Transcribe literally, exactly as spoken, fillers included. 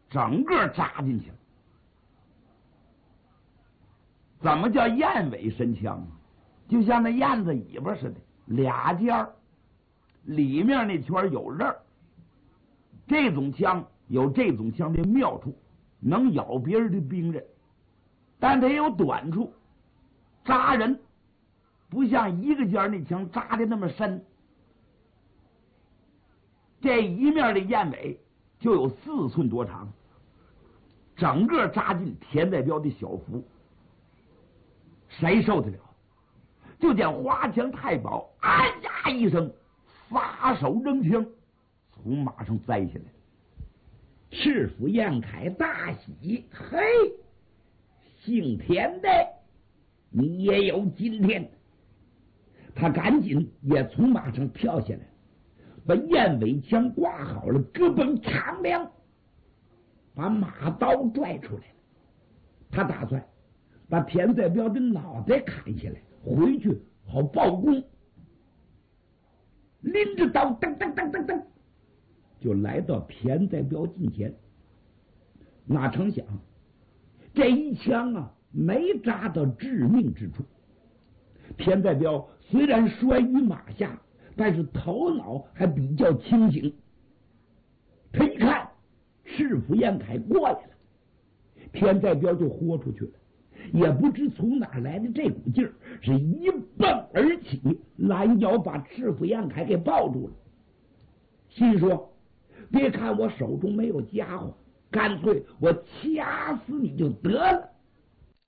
整个扎进去了。怎么叫燕尾神枪啊？就像那燕子尾巴似的，俩尖儿，里面那圈有刃。这种枪有这种枪的妙处，能咬别人的兵刃，但它也有短处，扎人不像一个尖那枪扎的那么深。这一面的燕尾就有四寸多长，整个扎进田代彪的小腹，谁受得了？就见花枪太保哎呀一声，撒手扔枪，从马上栽下来。 赤府燕凯大喜，嘿，姓田的，你也有今天。他赶紧也从马上跳下来，把燕尾枪挂好了，咯嘣长亮，把马刀拽出来了。他打算把田代彪的脑袋砍下来，回去好报功。拎着刀，噔噔噔噔噔，就来到田代彪近前。哪成想，这一枪啊，没扎到致命之处。田代彪虽然摔于马下，但是头脑还比较清醒。他一看赤府燕凯过来了，田代彪就豁出去了，也不知从哪来的这股劲儿，是一蹦而起，拦腰把赤府燕凯给抱住了。心说，别看我手中没有家伙，干脆我掐死你就得了。